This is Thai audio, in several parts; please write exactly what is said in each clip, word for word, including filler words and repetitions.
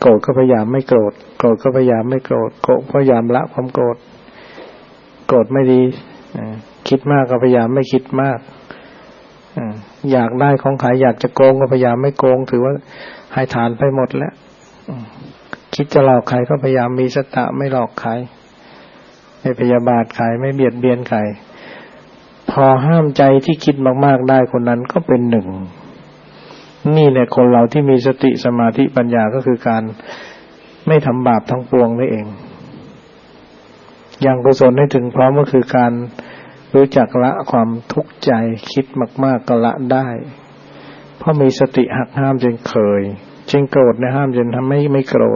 โกรธก็พยายามไม่โกรธโกรธก็พยายามไม่โกรธโกรธพยายามละความโกรธโกรธไม่ดีคิดมากก็พยายามไม่คิดมากอยากได้ของใครอยากจะโกงก็พยายามไม่โกงถือว่าให้ทานไปหมดแล้วคิดจะหลอกใครก็พยายามมีสัตตะไม่หลอกใครไม่พยาบาทใครไม่เบียดเบียนใครพอห้ามใจที่คิดมากๆได้คนนั้นก็เป็นหนึ่งนี่แหละคนเราที่มีสติสมาธิปัญญาก็คือการไม่ทำบาปทั้งปวงนี่เองอย่างกุศลให้ถึงพร้อมก็คือการรู้จักละความทุกข์ใจคิดมากๆก็ละได้เพราะมีสติหักห้ามจนเคยจึงโกรธนะห้ามจนทำให้ไม่โกรธ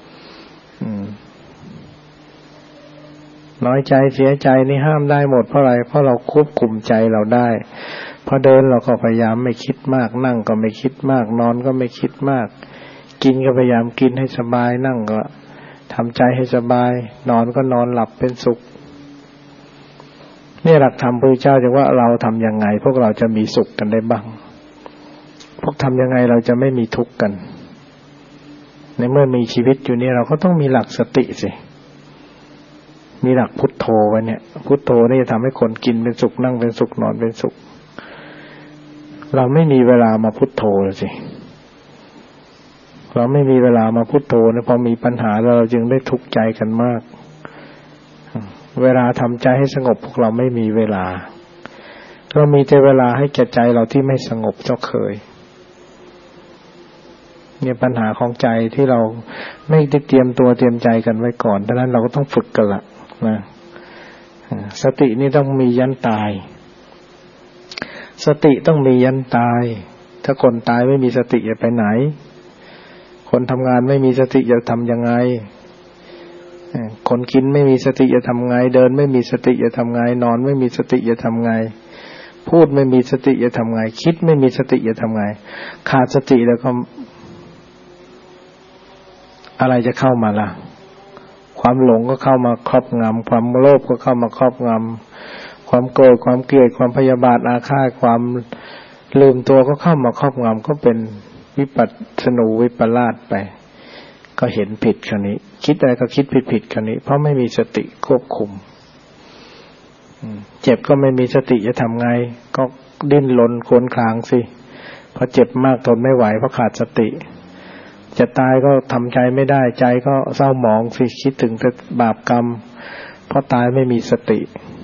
น้อยใจเสียใจนี่ห้ามได้หมดเพราะอะไรเพราะเราควบคุมใจเราได้พอเดินเราก็พยายามไม่คิดมากนั่งก็ไม่คิดมากนอนก็ไม่คิดมากกินก็พยายามกินให้สบายนั่งก็ทำใจให้สบายนอนก็นอนหลับเป็นสุขนี่หลักธรรมพระพุทธเจ้าจะว่าเราทำยังไงพวกเราจะมีสุขกันได้บ้างพวกทำยังไงเราจะไม่มีทุกข์กันในเมื่อมีชีวิตอยู่นี่เราก็ต้องมีหลักสติสิมีหลักพุทโธไว้เนี่ยพุทโธนี่จะทำให้คนกินเป็นสุขนั่งเป็นสุขนอนเป็นสุขเราไม่มีเวลามาพุทโธเลยสิเราไม่มีเวลามาพุทโธนะพอมีปัญหาเราจึงได้ทุกข์ใจกันมากเวลาทำใจให้สงบพวกเราไม่มีเวลาเรามีแต่เวลาให้แก่ใจเราที่ไม่สงบเจ้าเคยเนี่ยปัญหาของใจที่เราไม่ได้เตรียมตัวเตรียมใจกันไว้ก่อนดังนั้นเราก็ต้องฝึกกันละนะสตินี่ต้องมียันตายสติต้องมียันตายถ้าคนตายไม่มีสติจะไปไหนคนทำงานไม่มีสติจะทำยังไงคนกินไม่มีสติจะทำไงเดินไม่มีสติจะทำไงนอนไม่มีสติจะทำไงพูดไม่มีสติจะทำไงคิดไม่มีสติจะทำไงขาดสติแล้วก็อะไรจะเข้ามาล่ะความหลงก็เข้ามาครอบงำความโลภก็เข้ามาครอบงำความโกรธความเกลียดความพยาบาทอาฆาตความลืมตัวก็เข้ามาครอบงำก็เป็นวิปัสสนูวิปลาสไปก็เห็นผิดคราวนี้คิดอะไรก็คิดผิดๆคราวนี้เพราะไม่มีสติควบคุมเจ็บก็ไม่มีสติจะทำไงก็ดิ้นรนครวญครางสิพอเจ็บมากทนไม่ไหวเพราะขาดสติจะตายก็ทำใจไม่ได้ใจก็เศร้าหมองสิคิดถึงแต่บาปกรรมเพราะตายไม่มีสติ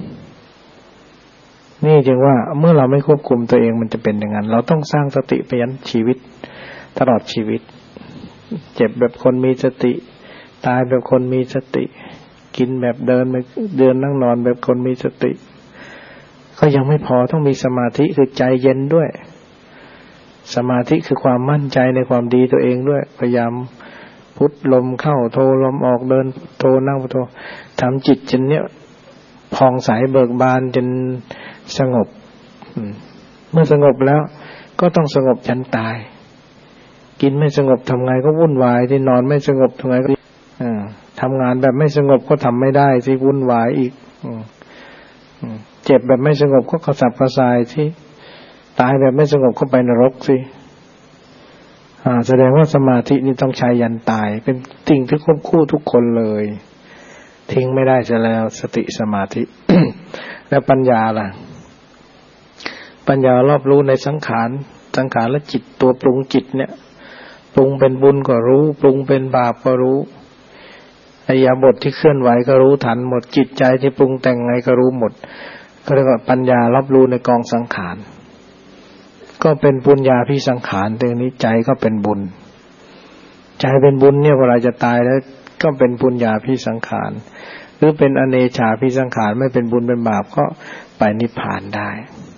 นี่จึงว่าเมื่อเราไม่ควบคุมตัวเองมันจะเป็นอย่างนั้นเราต้องสร้างสติไปยันชีวิตตลอดชีวิตเจ็บแบบคนมีสติตายแบบคนมีสติกินแบบเดินเดินนั่งนอนแบบคนมีสติก็ยังไม่พอต้องมีสมาธิคือใจเย็นด้วยสมาธิคือความมั่นใจในความดีตัวเองด้วยพยายามพุทลมเข้าโทลมออกเดินโทนั่งพุทโธทำจิตจนเนี้ยผ่องใสเบิกบานจนสงบเมื่อสงบแล้วก็ต้องสงบจนตายกินไม่สงบทำไงก็วุ่นวายที่นอนไม่สงบทำไงก็ทำงานแบบไม่สงบก็ทำไม่ได้ที่วุ่นวายอีกเจ็บแบบไม่สงบก็กระสับกระส่ายที่ตายแบบไม่สงบก็ไปนรกสิแสดงว่าสมาธินี่ต้องใช้ยันตายเป็นสิ่งที่ควบคู่ทุกคนเลยทิ้งไม่ได้จะแล้วสติสมาธิ แล้วปัญญาล่ะปัญญารอบรู้ในสังขารสังขารและจิตตัวปรุงจิตเนี่ยปรุงเป็นบุญก็รู้ปรุงเป็นบาปก็รู้อิริยาบถที่เคลื่อนไหวก็รู้ทันหมดจิตใจที่ปรุงแต่งไงก็รู้หมดก็เรียกว่าปัญญารอบรู้ในกองสังขารก็เป็นปุญญาภิสังขารตรงนี้ใจก็เป็นบุญใจเป็นบุญเนี่ยเวลาจะตายแล้วก็เป็นปุญญาภิสังขารหรือเป็นอเนชาภิสังขารไม่เป็นบุญเป็นบาปก็ไปนิพพานได้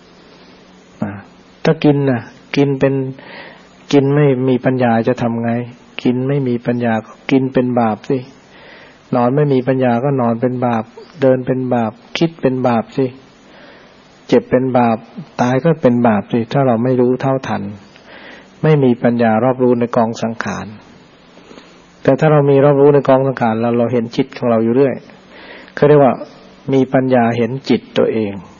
ถ้ากินน่ะกินเป็นกินไม่มีปัญญาจะทำไงกินไม่มีปัญญาก็กินเป็นบาปสินอนไม่มีปัญญาก็นอนเป็นบาปเดินเป็นบาปคิดเป็นบาปสิเจ็บเป็นบาปตายก็เป็นบาปสิถ้าเราไม่รู้เท่าทันไม่มีปัญญารอบรู้ในกองสังขารแต่ถ้าเรามีรอบรู้ในกองสังขารเราเราเห็นจิตของเราอยู่เรื่อยเขาเรียกว่ามีปัญญาเห็นจิตตัวเอง